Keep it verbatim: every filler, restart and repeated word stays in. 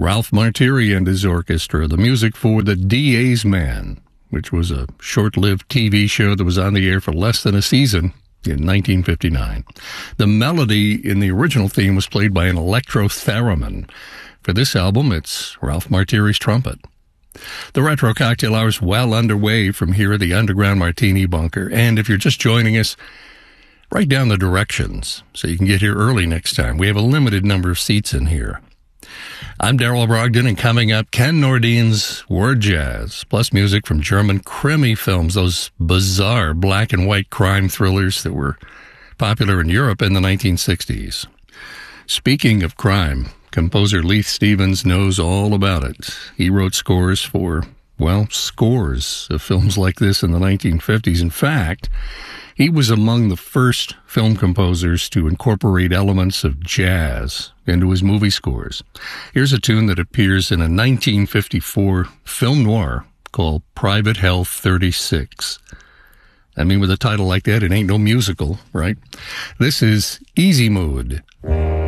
Ralph Martiri and his orchestra, the music for The D A's Man, which was a short-lived T V show that was on the air for less than a season in nineteen fifty-nine. The melody in the original theme was played by an electro theremin. For this album, it's Ralph Martiri's trumpet. The Retro Cocktail Hour is well underway from here at the Underground Martini Bunker. And if you're just joining us, write down the directions so you can get here early next time. We have a limited number of seats in here. I'm Daryl Brogdon, and coming up, Ken Nordine's Word Jazz, plus music from German Krimi films, those bizarre black and white crime thrillers that were popular in Europe in the nineteen sixties. Speaking of crime, composer Leith Stevens knows all about it. He wrote scores for, well, scores of films like this in the nineteen fifties. In fact, he was among the first film composers to incorporate elements of jazz into his movie scores. Here's a tune that appears in a nineteen fifty-four film noir called Private Health thirty-six. I mean, with a title like that, it ain't no musical, right? This is Easy Mood.